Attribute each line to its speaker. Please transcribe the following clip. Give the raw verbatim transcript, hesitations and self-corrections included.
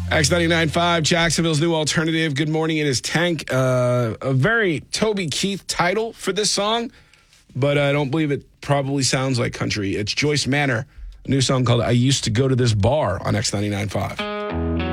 Speaker 1: X ninety-nine point five, Jacksonville's new alternative. Good morning. It is Tank. Uh, a very Toby Keith title for this song, but I don't believe it probably sounds like country. It's Joyce Manor, a new song called I Used to Go to This Bar on X ninety-nine point five.